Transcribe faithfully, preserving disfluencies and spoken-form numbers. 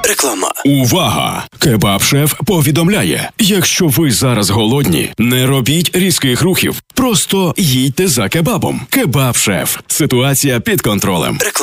Реклама. Увага! Кебаб-шеф повідомляє, якщо ви зараз голодні, не робіть різких рухів. Просто їдьте за кебабом. Кебаб-шеф. Ситуація під контролем.